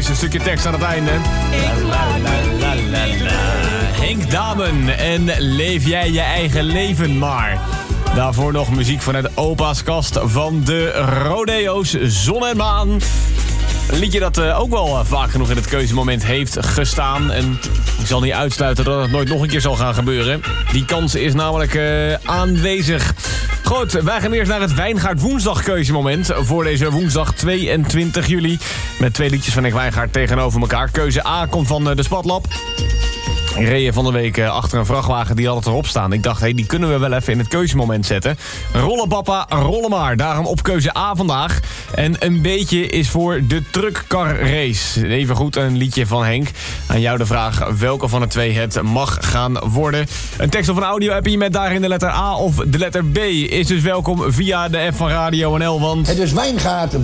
Voice, een stukje tekst aan het einde. Henk Damen en Leef jij je eigen leven maar. Daarvoor nog muziek vanuit opa's kast van de Rodeo's, Zon en Maan. Een liedje dat ook wel vaak genoeg in het keuzemoment heeft gestaan. En ik zal niet uitsluiten dat het nooit nog een keer zal gaan gebeuren. Die kans is namelijk aanwezig. Goed, wij gaan eerst naar het Wijngaard woensdag keuzemoment. Voor deze woensdag 22 juli. Met 2 liedjes van Henk Wijngaard tegenover elkaar. Keuze A komt van de Spatlab. Ik reed van de week achter een vrachtwagen die had het erop staan. Ik dacht, die kunnen we wel even in het keuzemoment zetten. Rollen papa, rollen maar. Daarom op keuze A vandaag. En een beetje is voor de truckcar race. Even goed een liedje van Henk. Aan jou de vraag welke van de 2 het mag gaan worden. Een tekst of een audio-appie met daarin de letter A of de letter B is dus welkom via de app van Radio NL. Want het is Wijngaard